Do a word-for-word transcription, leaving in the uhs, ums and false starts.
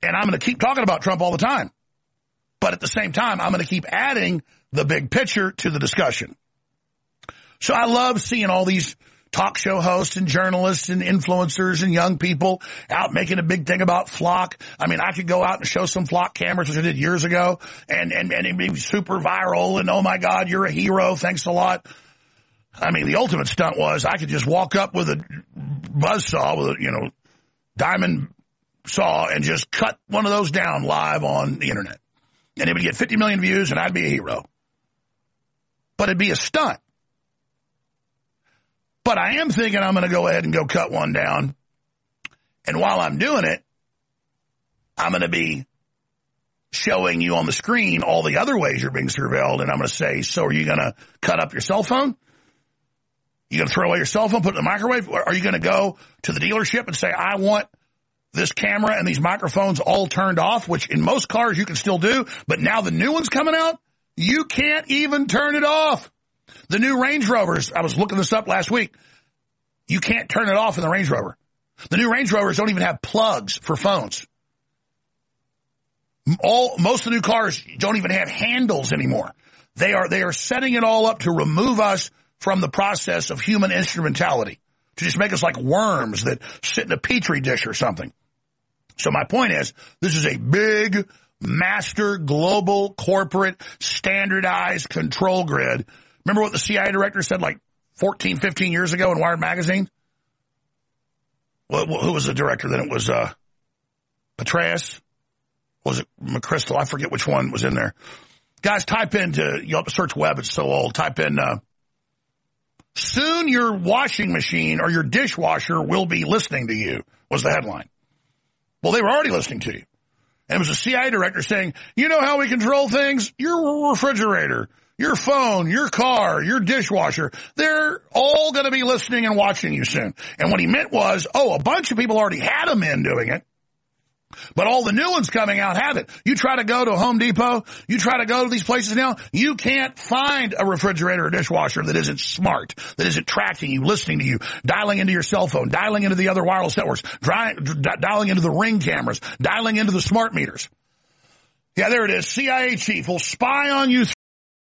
And I'm going to keep talking about Trump all the time. But at the same time, I'm going to keep adding the big picture to the discussion. So I love seeing all these talk show hosts and journalists and influencers and young people out making a big thing about Flock. I mean, I could go out and show some Flock cameras, which I did years ago, and, and, and it'd be super viral, and oh my God, you're a hero, thanks a lot. I mean, the ultimate stunt was I could just walk up with a buzzsaw, with a, you know, diamond saw, and just cut one of those down live on the internet. And it would get fifty million views, and I'd be a hero. But it'd be a stunt. But I am thinking I'm going to go ahead and go cut one down. And while I'm doing it, I'm going to be showing you on the screen all the other ways you're being surveilled. And I'm going to say, so are you going to cut up your cell phone? You going to throw away your cell phone, put it in the microwave? Or are you going to go to the dealership and say, I want this camera and these microphones all turned off, which in most cars you can still do. But now the new one's coming out, you can't even turn it off. The new Range Rovers, I was looking this up last week, you can't turn it off in the Range Rover. The new Range Rovers don't even have plugs for phones. All, most of the new cars don't even have handles anymore. They are, they are setting it all up to remove us from the process of human instrumentality, to just make us like worms that sit in a petri dish or something. So my point is, this is a big, master, global, corporate, standardized control grid. Remember what the C I A director said like fourteen, fifteen years ago in Wired Magazine? Well, who was the director then? It was uh, Petraeus? Was it McChrystal? I forget which one was in there. Guys, type into, you'll have to search web, it's so old. Type in, uh, soon your washing machine or your dishwasher will be listening to you, was the headline. Well, they were already listening to you. And it was a C I A director saying, you know how we control things? Your refrigerator, your phone, your car, your dishwasher, they're all going to be listening and watching you soon. And what he meant was, oh, a bunch of people already had them in doing it, but all the new ones coming out have it. You try to go to Home Depot, you try to go to these places now, you can't find a refrigerator or dishwasher that isn't smart, that isn't tracking you, listening to you, dialing into your cell phone, dialing into the other wireless networks, dri- dialing into the Ring cameras, dialing into the smart meters. Yeah, there it is. C I A chief will spy on you